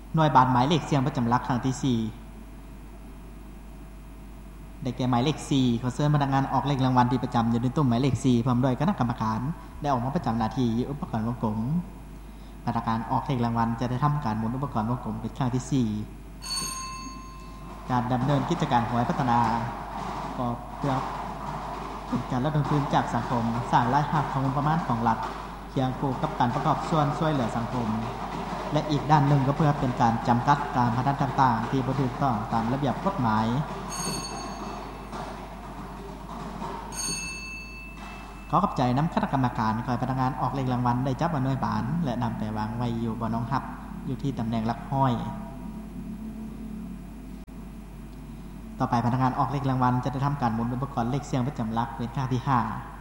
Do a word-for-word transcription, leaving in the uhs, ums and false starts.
หน่วยบานหมายเลขเสียงประจำหลักครั้งที่สี่ได้แก่หมายเลขสี่ขอเชิญพนักงานออกเลขรางวัลที่ประจำอยู่ในตู้หมายเลขสี่พร้อมด้วยคณะกรรมการได้ออกมาประจำหน้าที่อุปกรณ์วงกลมพนักงานออกเลขรางวัลจะได้ทำการหมุนอุปกรณ์วงกลมเป็นครั้งที่สี่การดำเนินกิจการหวยพัฒนาก็เพื่อเป็นการระดมทุนจากสังคมสร้างรายรับของงบประมาณของรัฐเคียงคู่กับการประกอบส่วนช่วยเหลือสังคมและอีกด้านหนึ่งก็เพื่อเป็นการจำกัดการพนันต่างๆที่บ่ถูกต้องตามระเบียบกฎหมายขอขอบใจน้ำคณะกรรมการคอยพนักงานออกเลขรางวัลได้จับมาหน่วยบานและนำไปวางไว้อยู่บนน้องทับอยู่ที่ตำแหน่งหลักห้อยต่อไปพนักงานออกเลขรางวัลจะได้ทำการหมุนอุปกรณ์เลขเสียงประจำหลักเป็นครั้งที่ห้า